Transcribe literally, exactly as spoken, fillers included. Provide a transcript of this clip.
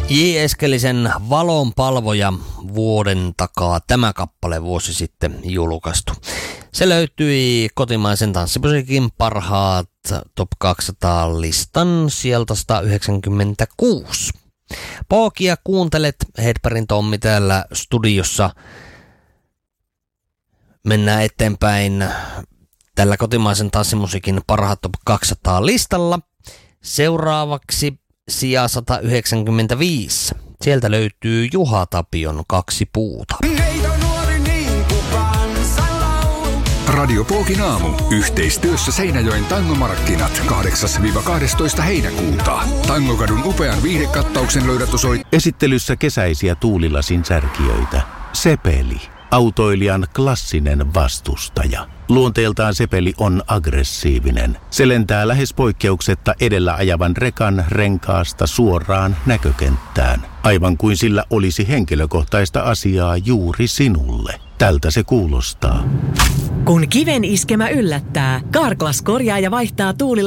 J. Eskelisen Valonpalvoja vuoden takaa tämä kappale vuosi sitten julkaistu. Se löytyi kotimaisen tanssimusiikin parhaat Top kaksisataa listan sieltä sata yhdeksänkymmentäkuusi. Pookia kuuntelet, Hedbergin Tommi täällä studiossa. Mennään eteenpäin tällä kotimaisen tanssimusiikin parhaat Top kaksisataa listalla. Seuraavaksi sija sata yhdeksänkymmentäviisi. Sieltä löytyy Juha Tapion Kaksi puuta. Radio Pookin aamu. Yhteistyössä Seinäjoen tangomarkkinat kahdeksas kaksitoista heinäkuuta. Tangokadun upean viihdekattauksen löydät osoit. Esittelyssä kesäisiä tuulilasin särkijöitä. Sepeli. Autoilijan klassinen vastustaja. Luonteeltaan Sepeli on aggressiivinen. Se lentää lähes poikkeuksetta edellä ajavan rekan renkaasta suoraan näkökenttään. Aivan kuin sillä olisi henkilökohtaista asiaa juuri sinulle. Tältä se kuulostaa. Kun kiven iskemä yllättää, Carglass korjaa ja vaihtaa tuulilla